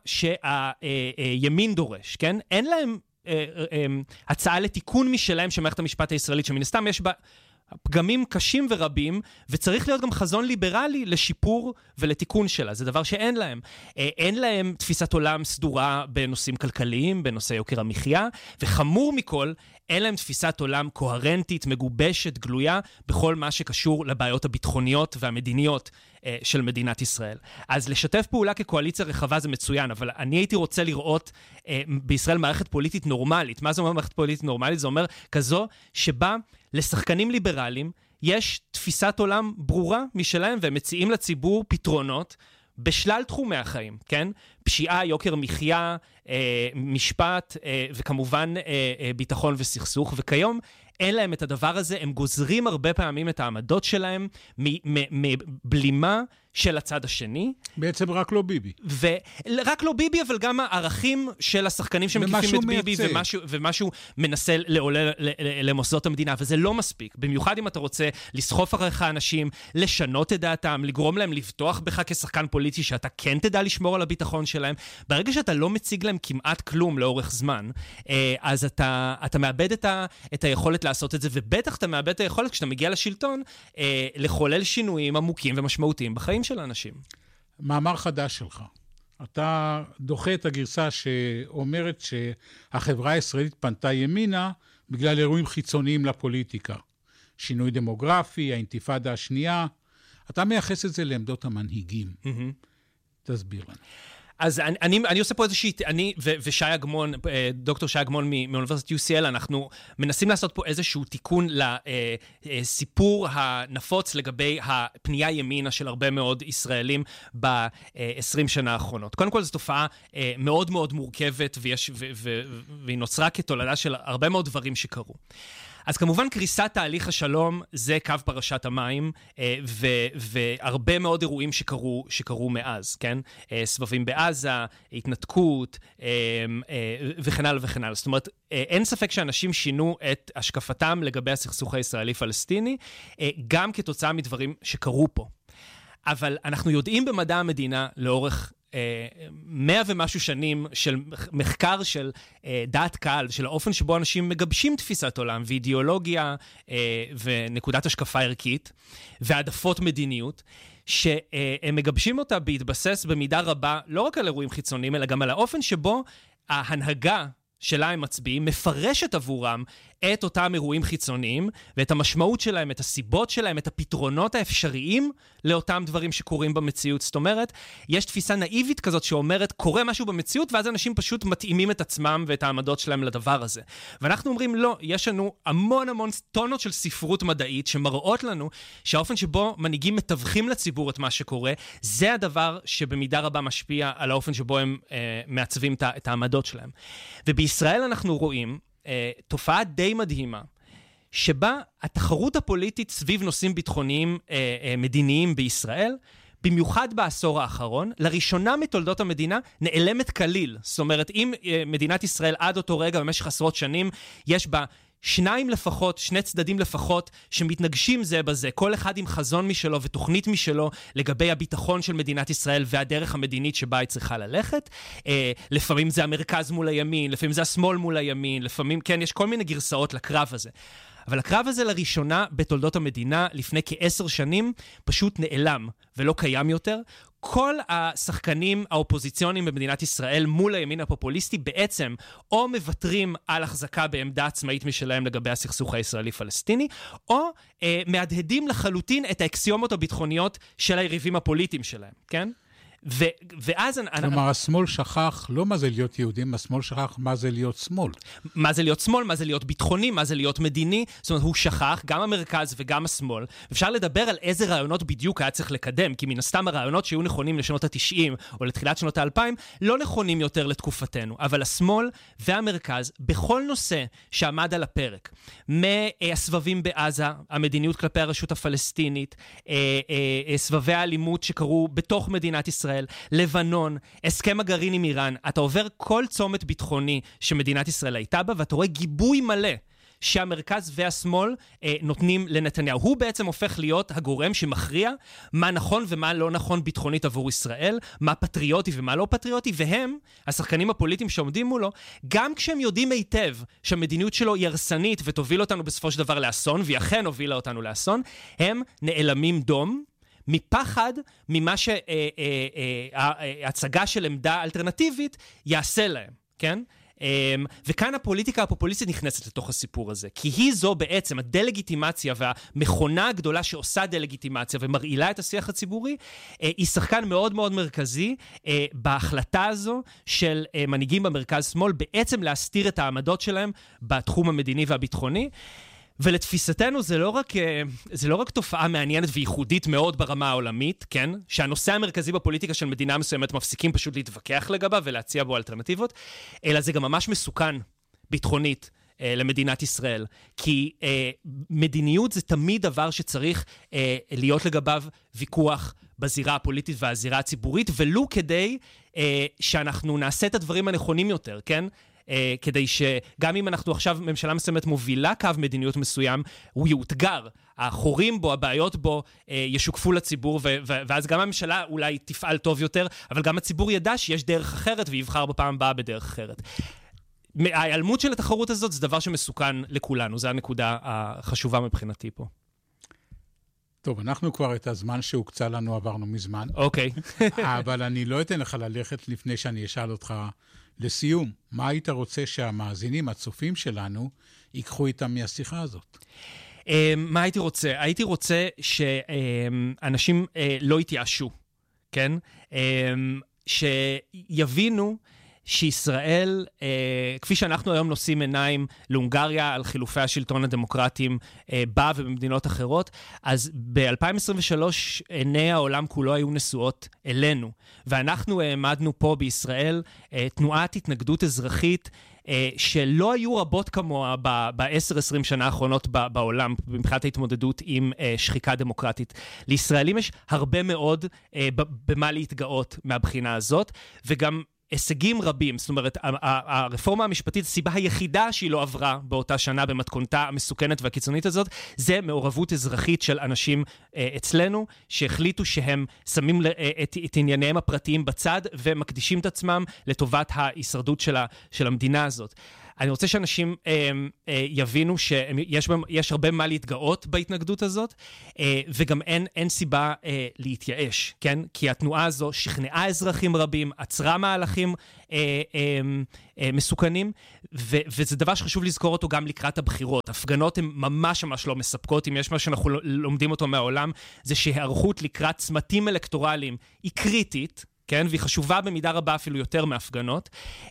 שהימין דורש, כן? אין להם אה, אה, הצעה לתיקון משלהם של מערכת המשפט הישראלית, שמן הסתם יש בה פגמים קשים ורבים, וצריך להיות גם חזון ליברלי לשיפור ולתיקון שלה. זה דבר שאין להם. אין להם תפיסת עולם סדורה בנושאים כלכליים, בנושאי יוקר המחיה, וחמור מכל, אין להם תפיסת עולם קוהרנטית, מגובשת, גלויה, בכל מה שקשור לבעיות הביטחוניות והמדיניות של מדינת ישראל. אז לשתף פעולה כקואליציה רחבה זה מצוין, אבל אני הייתי רוצה לראות אה, בישראל מערכת פוליטית נורמלית. מה זה אומר מערכת פוליטית נורמלית? זה אומר כזו שבה לשחקנים ליברליים יש תפיסת עולם ברורה משלהם, והם מציעים לציבור פתרונות בשלל תחומי החיים, כן? פשיעה, יוקר מחיה, אה, משפט, אה, וכמובן אה, אה, ביטחון וסכסוך, וכיום אין להם את הדבר הזה, הם גוזרים הרבה פעמים את העמדות שלהם מבלימה של הצד השני. בעצם רק לא ביבי. ורק לא ביבי, אבל גם הערכים של השחקנים שמקיפים את ביבי, ומשהו, ומשהו מנסה לעולל למוסדות המדינה, וזה לא מספיק. במיוחד אם אתה רוצה לסחוף אחריך אנשים, לשנות את דעתם, לגרום להם לבטוח בך כשחקן פוליטי, שאתה כן תדע לשמור על הביטחון שלהם. ברגע שאתה לא מציג להם כמעט כלום לאורך זמן, אז אתה, אתה מאבד את, ה, את היכולת לעשות את זה, ובטח אתה מאבד את היכולת כשאתה מגיע לשלטון, לחולל שינויים עמוקים ומשמעותיים בחיים של האנשים. מאמר חדש שלך. אתה דוחה את הגרסה שאומרת שהחברה הישראלית פנתה ימינה בגלל אירועים חיצוניים לפוליטיקה. שינוי דמוגרפי, האינתיפאדה השנייה. אתה מייחס את זה לעמדות המנהיגים. Mm-hmm. תסביר לנו. אז אני, אני, אני עושה פה איזושהי, אני ו, ושי אגמון, דוקטור שי אגמון מאוניברסיטת יו סי אל, אנחנו מנסים לעשות פה איזשהו תיקון לסיפור הנפוץ לגבי הפנייה ימינה של הרבה מאוד ישראלים ב-עשרים שנה האחרונות. קודם כל, זו תופעה מאוד מאוד מורכבת, ויש, ו, ו, והיא נוצרה כתולדה של הרבה מאוד דברים שקרו. אז כמובן קריסת תהליך השלום זה קו פרשת המים, ו- והרבה מאוד אירועים שקרו, שקרו מאז, כן? סבבים בעזה, התנתקות, וכן הלאה וכן הלאה. זאת אומרת, אין ספק שאנשים שינו את השקפתם לגבי הסכסוך הישראלי-פלסטיני, גם כתוצאה מדברים שקרו פה. אבל אנחנו יודעים במדע המדינה לאורך מאה ומשהו שנים של מחקר של דעת קהל, של האופן שבו אנשים מגבשים תפיסת עולם ואידיאולוגיה ונקודת השקפה ערכית והעדפות מדיניות, שהם מגבשים אותה בהתבסס במידה רבה לא רק על אירועים חיצוניים, אלא גם על האופן שבו ההנהגה שלה הם מצביעים, מפרשת עבורם את אותם אירועים חיצוניים, ואת המשמעות שלהם, את הסיבות שלהם, את הפתרונות האפשריים לאותם דברים שקורים במציאות. זאת אומרת, יש תפיסה נאיבית כזאת שאומרת, קורה משהו במציאות, ואז אנשים פשוט מתאימים את עצמם ואת העמדות שלהם לדבר הזה. ואנחנו אומרים, לא, יש לנו המון המון טונות של ספרות מדעית, שמראות לנו שהאופן שבו מנהיגים מתווכים לציבור את מה שקורה, זה הדבר שבמידה רבה משפיע על האופן שבו הם אה, מעצבים את, את העמדות שלהם. ובישראל אנחנו רואים אה, תופעה די מדהימה, שבה התחרות הפוליטית סביב נושאים ביטחוניים אה, אה, מדיניים בישראל, במיוחד בעשור האחרון, לראשונה מתולדות המדינה נעלמת כליל. זאת אומרת, אם אה, מדינת ישראל עד אותו רגע במשך עשרות שנים, יש בה שניים לפחות, שני צדדים לפחות, שמתנגשים זה בזה, כל אחד עם חזון משלו ותוכנית משלו לגבי הביטחון של מדינת ישראל והדרך המדינית שבה היא צריכה ללכת. אה, לפעמים זה המרכז מול הימין, לפעמים זה השמאל מול הימין, לפעמים, כן, יש כל מיני גרסאות לקרב הזה. אבל הקרב הזה לראשונה בתולדות המדינה, לפני כעשר שנים, פשוט נעלם ולא קיים יותר. כל השחקנים האופוזיציוניים במדינת ישראל מול הימין הפופוליסטי בעצם או מוותרים על החזקה בעמדה עצמאית משלהם לגבי הסכסוך הישראלי-פלסטיני, או אה, מהדהדים לחלוטין את האקסיומות הביטחוניות של היריבים הפוליטיים שלהם, כן? ו- ואז... כלומר, השמאל שכח לא מה זה להיות יהודים, השמאל שכח מה זה להיות שמאל. מה זה להיות שמאל, מה זה להיות ביטחוני, מה זה להיות מדיני. זאת אומרת, הוא שכח, גם המרכז וגם השמאל. אפשר לדבר על איזה רעיונות בדיוק היה צריך לקדם, כי מן הסתם הרעיונות שהיו נכונים לשנות ה-תשעים או לתחילת שנות ה-אלפיים, לא נכונים יותר לתקופתנו. אבל השמאל והמרכז, בכל נושא שעמד על הפרק, מהסבבים בעזה, המדיניות כלפי הרשות הפלסטינית, סבבי האלימות שקרו בתוך מדינת ישראל, לבנון, הסכם הגרעין עם איראן, אתה עובר כל צומת ביטחוני שמדינת ישראל הייתה בה, ואתה רואה גיבוי מלא שהמרכז והשמאל אה, נותנים לנתניהו. הוא בעצם הופך להיות הגורם שמכריע מה נכון ומה לא נכון ביטחונית עבור ישראל, מה פטריוטי ומה לא פטריוטי, והם, השחקנים הפוליטיים שעומדים מולו, גם כשהם יודעים היטב שהמדיניות שלו היא הרסנית ותוביל אותנו בסופו של דבר לאסון, והיא אכן הובילה אותנו לאסון, הם נעלמים דום, מפחד ממה שההצגה של עמדה אלטרנטיבית יעשה להם, כן? וכאן הפוליטיקה הפופוליסטית נכנסת לתוך הסיפור הזה, כי היא זו בעצם הדלגיטימציה והמכונה הגדולה שעושה דלגיטימציה ומרעילה את השיח הציבורי, היא שחקן מאוד מאוד מרכזי בהחלטה הזו של מנהיגים במרכז שמאל, בעצם להסתיר את העמדות שלהם בתחום המדיני והביטחוני. ולתפיסתנו זה לא רק, זה לא רק תופעה מעניינת וייחודית מאוד ברמה העולמית, כן? שהנושא המרכזי בפוליטיקה של מדינה מסוימת מפסיקים פשוט להתווכח לגביו ולהציע בו אלטרנטיבות, אלא זה גם ממש מסוכן ביטחונית אה, למדינת ישראל. כי אה, מדיניות זה תמיד דבר שצריך אה, להיות לגביו ויכוח בזירה הפוליטית והזירה הציבורית, ולו כדי אה, שאנחנו נעשה את הדברים הנכונים יותר, כן? Uh, כדי שגם אם אנחנו עכשיו, ממשלה מסוימת מובילה קו מדיניות מסוים, הוא יאותגר. החורים בו, הבעיות בו, uh, ישוקפו לציבור, ו- ו- ואז גם הממשלה אולי תפעל טוב יותר, אבל גם הציבור ידע שיש דרך אחרת, ויבחר בפעם הבאה בדרך אחרת. ההיעלמות של התחרות הזאת זה דבר שמסוכן לכולנו, זו הנקודה החשובה מבחינתי פה. טוב, אנחנו כבר את הזמן שהוקצה לנו עברנו מזמן. אוקיי. אבל אני לא אתן לך ללכת לפני שאני אשאל אותך לסיום. מה היית רוצה שהמאזינים, הצופים שלנו, ייקחו איתם מהשיחה הזאת? מה הייתי רוצה? הייתי רוצה שאנשים לא יתייאשו, כן? שיבינו שישראל, אה, כפי שאנחנו היום נושאים עיניים להונגריה על חילופי השלטון הדמוקרטיים אה, בה ובמדינות אחרות, אז ב-אלפיים עשרים ושלוש עיני העולם כולו היו נשואות אלינו, ואנחנו העמדנו פה בישראל אה, תנועת התנגדות אזרחית אה, שלא היו רבות כמוה ב-עשר עשרים שנה האחרונות בעולם, מבחינת ההתמודדות עם אה, שחיקה דמוקרטית. לישראלים יש הרבה מאוד אה, במה להתגאות מהבחינה הזאת, וגם הישגים רבים. זאת אומרת, הרפורמה המשפטית, הסיבה היחידה שהיא לא עברה באותה שנה במתכונתה המסוכנת והקיצונית הזאת, זה מעורבות אזרחית של אנשים אה, אצלנו, שהחליטו שהם שמים את, את ענייניהם הפרטיים בצד, ומקדישים את עצמם לטובת ההישרדות של, ה, של המדינה הזאת. אני רוצה שאנשים אה, אה, יבינו שיש יש הרבה מה להתגאות בהתנגדות הזאת, אה, וגם אין, אין סיבה אה, להתייאש, כן? כי התנועה הזו שכנעה אזרחים רבים, עצרה מהלכים אה, אה, אה, מסוכנים, ו, וזה דבר שחשוב לזכור אותו גם לקראת הבחירות. הפגנות הן ממש ממש לא מספקות. אם יש מה שאנחנו לומדים אותו מהעולם, זה שהיערכות לקראת צמתים אלקטורליים היא קריטית, כן? והיא חשובה במידה רבה אפילו יותר מהפגנות,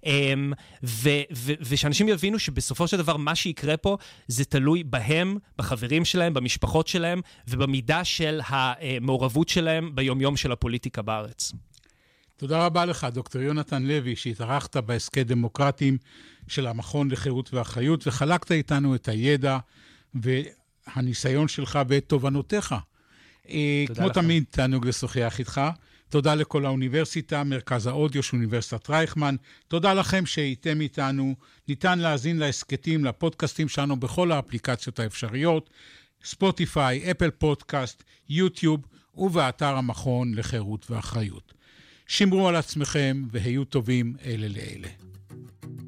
ו- ו- ושאנשים יבינו שבסופו של דבר מה שיקרה פה זה תלוי בהם, בחברים שלהם, במשפחות שלהם, ובמידה של המעורבות שלהם ביומיום של הפוליטיקה בארץ. תודה רבה לך, דוקטור יונתן לוי, שהתארחת בעסקי דמוקרטיים של המכון לחירות ואחריות, וחלקת איתנו את הידע והניסיון שלך ואת תובנותיך. כמו לך. תמיד, תענוג לשוחח איתך. תודה לכל האוניברסיטה, מרכז האודיו של אוניברסיטת רייכמן. תודה לכם שהייתם איתנו. ניתן להאזין לעסקטים, לפודקאסטים שלנו בכל האפליקציות האפשריות, ספוטיפיי, אפל פודקאסט, יוטיוב ובאתר המכון לחירות ואחריות. שמרו על עצמכם והיו טובים אלה לאלה.